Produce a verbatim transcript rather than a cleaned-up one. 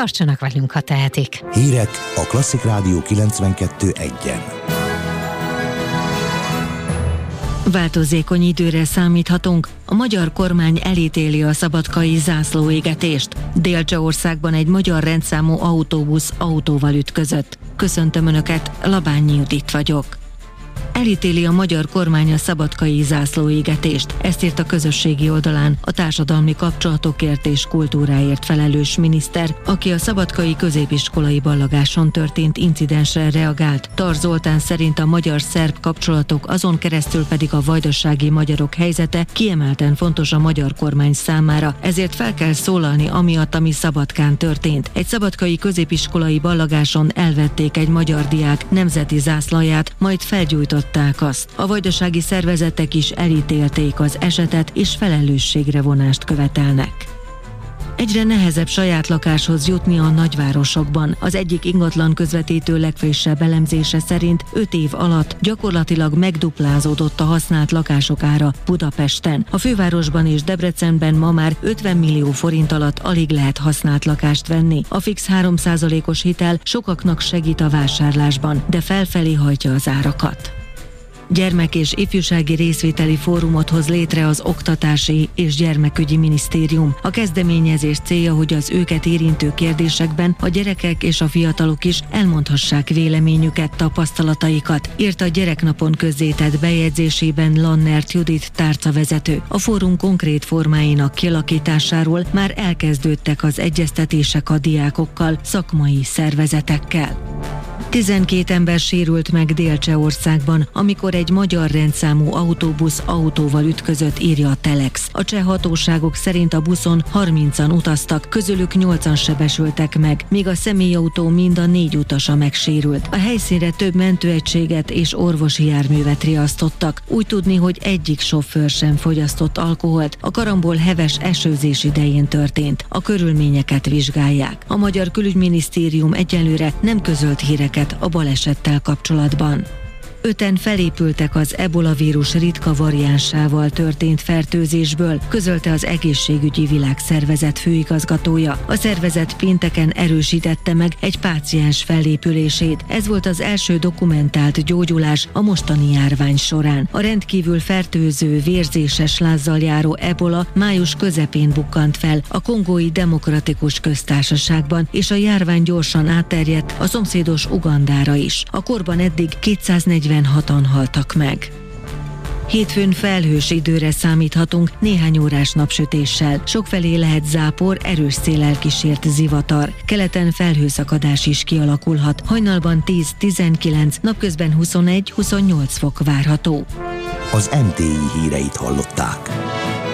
Tartsanak velünk, ha tehetik. Hírek a Klasszik Rádió kilencvenkettő egyen. Változékony időre számíthatunk. A magyar kormány elítéli a szabadkai zászlóégetést. Dél-Csehországban egy magyar rendszámú autóbusz autóval ütközött. Köszöntöm Önöket, Labányi Judit vagyok. Elítéli a magyar kormány a szabadkai zászlóégetést. Ezt írt a közösségi oldalán a társadalmi kapcsolatokért és kultúráért felelős miniszter, aki a szabadkai középiskolai ballagáson történt incidensre reagált. Tar Zoltán szerint a magyar-szerb kapcsolatok, azon keresztül pedig a vajdasági magyarok helyzete kiemelten fontos a magyar kormány számára, ezért fel kell szólalni amiatt, ami Szabadkán történt. Egy szabadkai középiskolai ballagáson elvették egy magyar diák nemzeti zászlaját, majd felgyújtott azt. A vajdasági szervezetek is elítélték az esetet, és felelősségre vonást követelnek. Egyre nehezebb saját lakáshoz jutni a nagyvárosokban. Az egyik ingatlan közvetítő legfrissebb elemzése szerint öt év alatt gyakorlatilag megduplázódott a használt lakások ára Budapesten. A fővárosban és Debrecenben ma már ötven millió forint alatt alig lehet használt lakást venni. A fix három százalékos hitel sokaknak segít a vásárlásban, de felfelé hajtja az árakat. Gyermek- és ifjúsági részvételi fórumot hoz létre az Oktatási és Gyermekügyi Minisztérium. A kezdeményezés célja, hogy az őket érintő kérdésekben a gyerekek és a fiatalok is elmondhassák véleményüket, tapasztalataikat, írt a Gyereknapon közzétett bejegyzésében Lannert Judit tárcavezető. A fórum konkrét formáinak kialakításáról már elkezdődtek az egyeztetések a diákokkal, szakmai szervezetekkel. tizenkét ember sérült meg Dél-Csehországban, amikor egy magyar rendszámú autóbusz autóval ütközött, írja a Telex. A cseh hatóságok szerint a buszon harmincan utaztak, közülük nyolcan sebesültek meg, míg a személyautó mind a négy utasa megsérült. A helyszínre több mentőegységet és orvosi járművet riasztottak. Úgy tudni, hogy egyik sofőr sem fogyasztott alkoholt. A karambol heves esőzés idején történt. A körülményeket vizsgálják. A Magyar Külügyminisztérium egyelőre nem közölt híreket a balesettel kapcsolatban. Öten felépültek az ebola vírus ritka variánsával történt fertőzésből, közölte az Egészségügyi Világszervezet főigazgatója. A szervezet pénteken erősítette meg egy páciens fellépülését. Ez volt az első dokumentált gyógyulás a mostani járvány során. A rendkívül fertőző, vérzéses lázzal járó ebola május közepén bukkant fel a Kongói Demokratikus Köztársaságban, és a járvány gyorsan átterjedt a szomszédos Ugandára is. A korban eddig kétszáznegyvenhatan haltak meg. Hétfőn felhős időre számíthatunk, néhány órás napsütéssel. Sokfelé lehet zápor, erős széllel kísért zivatar. Keleten felhőszakadás is kialakulhat. Hajnalban tíz-tizenkilenc, napközben huszonegy-huszonnyolc fok várható. Az em té i híreit hallották.